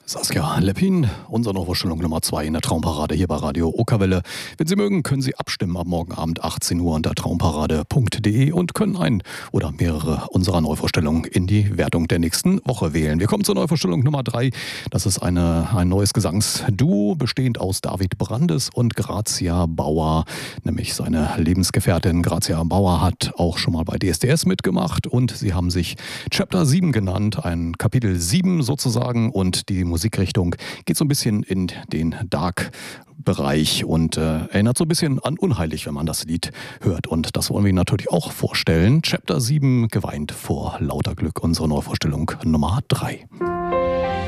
Saskia Leppin, unsere Vorstellung Nummer 2 in der Traumparade hier bei Radio Okerwelle. Wenn Sie mögen, können Sie abstimmen am morgen Abend 18 Uhr unter traumparade.de und können ein oder mehrere unserer Neuvorstellungen in die Wertung der nächsten Woche wählen. Wir kommen zur Neuvorstellung Nummer 3. Das ist ein neues Gesangsduo, bestehend aus David Brandes und Grazia Bauer. Nämlich seine Lebensgefährtin Grazia Bauer hat auch schon mal bei DSDS mitgemacht und sie haben sich Chapter 7 genannt, ein Kapitel 7 sozusagen, und die Musikrichtung geht so ein bisschen in den Dark-Bereich und erinnert so ein bisschen an Unheilig, wenn man das Lied hört. Und das wollen wir Ihnen natürlich auch vorstellen. Chapter 7, geweint vor lauter Glück, unsere Neuvorstellung Nummer 3.